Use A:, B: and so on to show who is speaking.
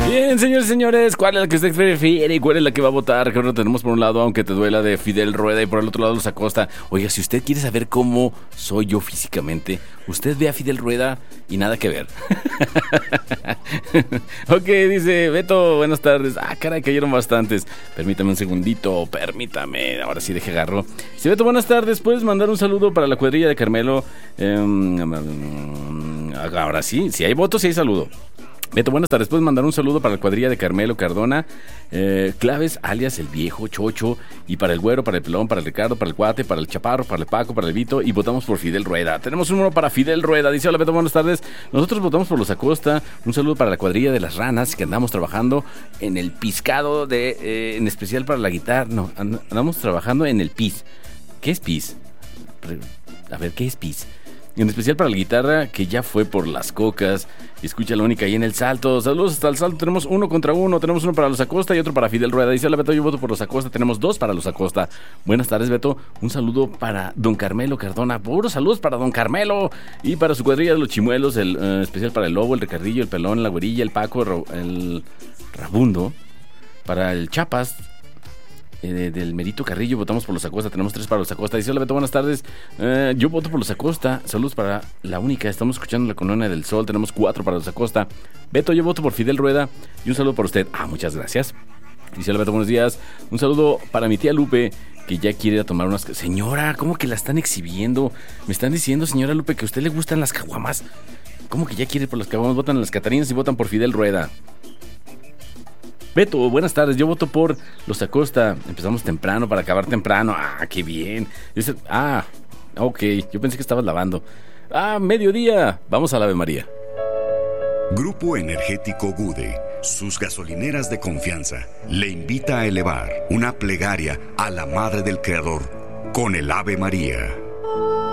A: Bien, señores y señores, ¿cuál es la que usted prefiere y cuál es la que va a votar? Que ahora tenemos por un lado, aunque te duela, de Fidel Rueda, y por el otro lado Los Acosta. Oiga, si usted quiere saber cómo soy yo físicamente, usted ve a Fidel Rueda y nada que ver. Ok, dice Beto, buenas tardes. Ah, caray, cayeron bastantes. Permítame un segundito, permítame. Ahora sí, deje agarro. Dice Beto, buenas tardes. ¿Puedes mandar un saludo para la cuadrilla de Carmelo? Ahora sí, si hay votos, sí hay saludo. Beto, buenas tardes. ¿Puedes mandar un saludo para la cuadrilla de Carmelo Cardona, Claves, alias el viejo Chocho, y para el güero, para el pelón, para el Ricardo, para el cuate, para el chaparro, para el Paco, para el Vito, y votamos por Fidel Rueda? Tenemos un número para Fidel Rueda. Dice, hola Beto, buenas tardes. Nosotros votamos por Los Acosta. Un saludo para la cuadrilla de las ranas, que andamos trabajando en el piscado en especial para la guitarra. No, andamos trabajando en el pis. ¿Qué es pis? A ver, ¿qué es pis? En especial para la guitarra, que ya fue por las cocas. Y escucha la única ahí en el Salto. Saludos hasta el Salto. Tenemos 1 contra 1. Tenemos uno para Los Acosta y otro para Fidel Rueda. Dice, hola Beto, yo voto por Los Acosta. Tenemos 2 para Los Acosta. Buenas tardes, Beto. Un saludo para don Carmelo Cardona. Puros saludos para don Carmelo. Y para su cuadrilla de los chimuelos. Especial para el Lobo, el Ricardillo, el Pelón, la Güerilla, el Paco, el Rabundo. Para el Chapas. Del Merito Carrillo, votamos por Los Acosta. Tenemos 3 para Los Acosta. Dice, hola Beto, buenas tardes. Yo voto por Los Acosta. Saludos para la única. Estamos escuchando la Colonia del Sol. Tenemos 4 para Los Acosta. Beto, yo voto por Fidel Rueda. Y un saludo para usted. Ah, muchas gracias. Dice, hola Beto, buenos días. Un saludo para mi tía Lupe, que ya quiere ir a tomar unas... Señora, ¿cómo que la están exhibiendo? Me están diciendo, señora Lupe, que a usted le gustan las caguamas. ¿Cómo que ya quiere ir por las caguamas? Votan a las Catarinas y votan por Fidel Rueda. Beto, buenas tardes, yo voto por Los Acosta. Empezamos temprano para acabar temprano. Ah, qué bien. Dice, ok, yo pensé que estabas lavando. Mediodía, vamos a la Ave María.
B: Grupo Energético Gude, sus gasolineras de confianza, le invita a elevar una plegaria a la Madre del Creador con el Ave María.